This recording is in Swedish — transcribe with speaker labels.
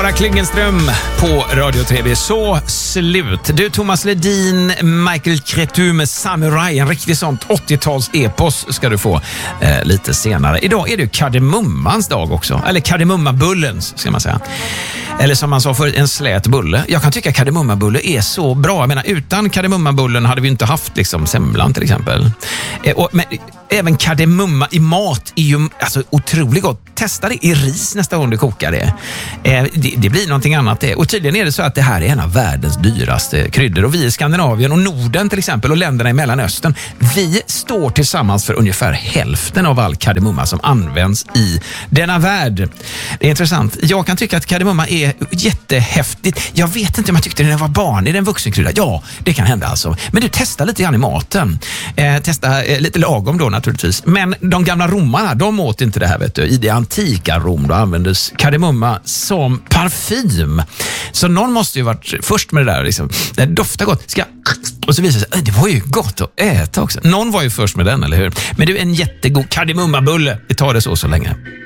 Speaker 1: Sara Klingenström på Radio 3. Så slut. Du, Thomas Ledin, Michael Cretu med Samurai, en riktig sånt 80-tals-epos ska du få lite senare. Idag är det kardemummans dag också, eller kardemummabullens ska man säga. Eller som man sa för en slät bulle. Jag kan tycka kardemummabulle är så bra. Jag menar, utan kardemummabullen hade vi inte haft liksom semlan till exempel. Men även kardemumma i mat är ju alltså otroligt gott. Testa det i ris nästa gång du kokar det. Det blir någonting annat det. Och tydligen är det så att det här är en av världens dyraste kryddor. Och vi i Skandinavien och Norden till exempel och länderna i Mellanöstern, vi står tillsammans för ungefär hälften av all kardemumma som används i denna värld. Det är intressant. Jag kan tycka att kardemumma är jättehäftigt. Jag vet inte om jag tyckte det när jag var barn. Är det en vuxenkrydda? Ja, det kan hända alltså. Men du, testa lite grann i maten. Testa lite lagom då naturligtvis. Men de gamla romarna, de åt inte det här vet du. I det antika Rom då användes kardemumma som parfym. Så någon måste ju varit först med det där liksom. Det doftar gott. Och så visar det sig, det var ju gott att äta också. Någon var ju först med den, eller hur? Men du, en jättegod kardemummabulle. Vi tar det så länge.